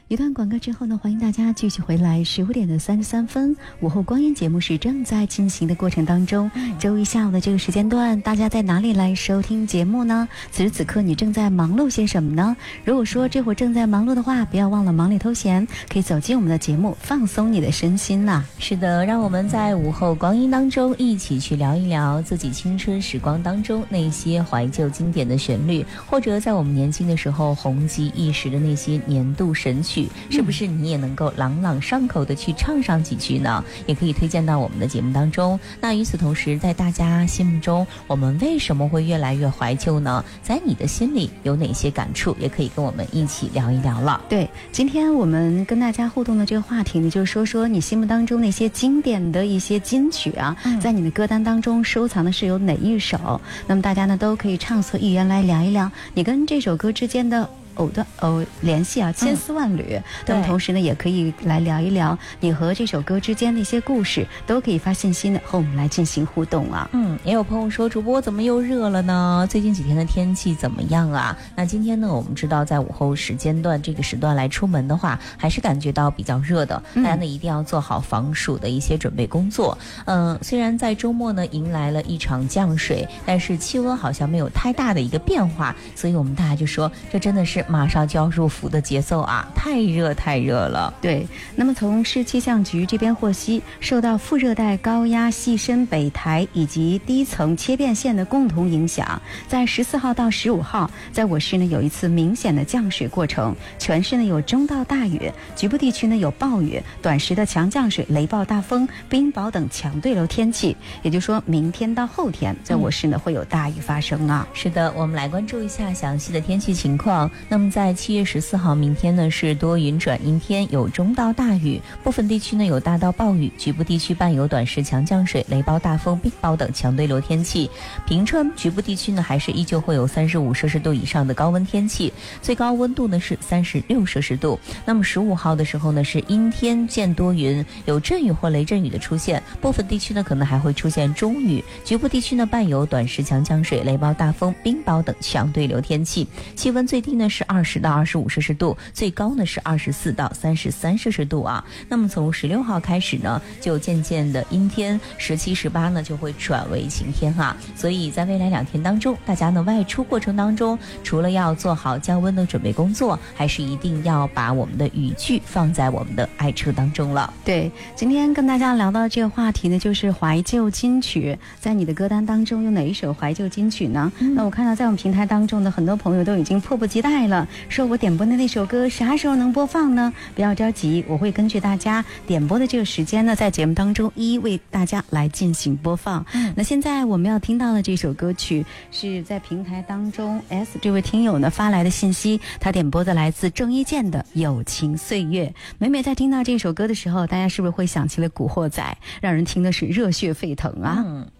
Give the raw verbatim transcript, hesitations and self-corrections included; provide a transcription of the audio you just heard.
一段广告之后呢，欢迎大家继续回来。十五点的三十三分，午后光阴节目是正在进行的过程当中。周一下午的这个时间段，大家在哪里来收听节目呢？此时此刻你正在忙碌些什么呢？如果说这会儿正在忙碌的话，不要忘了忙里偷闲，可以走进我们的节目，放松你的身心呐、啊。 是的，让我们在午后光阴当中一起去聊一聊自己青春时光当中那些怀旧经典的旋律，或者在我们年轻的时候红极一时的那些年度神曲。是不是你也能够朗朗上口的去唱上几句呢？也可以推荐到我们的节目当中。那与此同时，在大家心目中，我们为什么会越来越怀旧呢？在你的心里有哪些感触？也可以跟我们一起聊一聊了。 对，今天我们跟大家互动的这个话题呢，就是说说你心目当中那些经典的一些金曲啊，嗯、在你的歌单当中收藏的是有哪一首？那么大家呢都可以畅所欲言来聊一聊你跟这首歌之间的藕断藕联系啊，千丝万缕。那么、嗯、同时呢，也可以来聊一聊你和这首歌之间的一些故事，都可以发信息呢和我们来进行互动啊。 嗯，也有朋友说，主播怎么又热了呢？最近几天的天气怎么样啊？那今天呢，我们知道在午后时间段这个时段来出门的话，还是感觉到比较热的。大家呢一定要做好防暑的一些准备工作。嗯、呃，虽然在周末呢迎来了一场降水，但是气温好像没有太大的一个变化，所以我们大家就说，这真的是马上就要入伏的节奏啊，太热太热了。 对，那么从市气象局这边获悉，受到副热带高压细伸北台以及低层切变线的共同影响，在十四号到十五号，在我市呢有一次明显的降水过程，全市呢有中到大雨，局部地区呢有暴雨、短时的强降水、雷暴大风、冰雹等强对流天气。也就是说，明天到后天，在我市呢、嗯、会有大雨发生啊。 是的，我们来关注一下详细的天气情况。那么在七月十四号，明天呢是多云转阴天，有中到大雨，部分地区呢有大到暴雨，局部地区伴有短时强降水、雷暴大风、冰雹等强对流天气。平川局部地区呢还是依旧会有三十五摄氏度以上的高温天气，最高温度呢是三十六摄氏度。那么十五号的时候呢是阴天见多云，有阵雨或雷阵雨的出现，部分地区呢可能还会出现中雨，局部地区呢伴有短时强降水、雷暴大风、冰雹等强对流天气。气温最低呢是二十到二十五摄氏度，最高呢是二十四到三十三摄氏度啊。那么从十六号开始呢，就渐渐的阴天，十七、十八呢就会转为晴天啊。所以在未来两天当中，大家呢外出过程当中，除了要做好降温的准备工作，还是一定要把我们的雨具放在我们的爱车当中了。 对，今天跟大家聊到这个话题呢，就是怀旧金曲，在你的歌单当中有哪一首怀旧金曲呢？嗯、那我看到在我们平台当中的很多朋友都已经迫不及待了，说我点播的那首歌啥时候能播放呢？不要着急，我会根据大家点播的这个时间呢，在节目当中一一为大家来进行播放。嗯、那现在我们要听到的这首歌曲是在平台当中 S 这位听友呢发来的信息，他点播的来自郑伊健的《友情岁月》。每每在听到这首歌的时候，大家是不是会想起了古惑仔，让人听的是热血沸腾啊？嗯